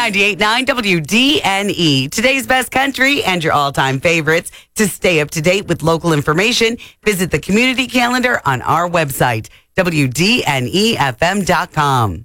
98.9 WDNE. Today's best country and your all-time favorites. To stay up to date with local information, visit the community calendar on our website, WDNEFM.com.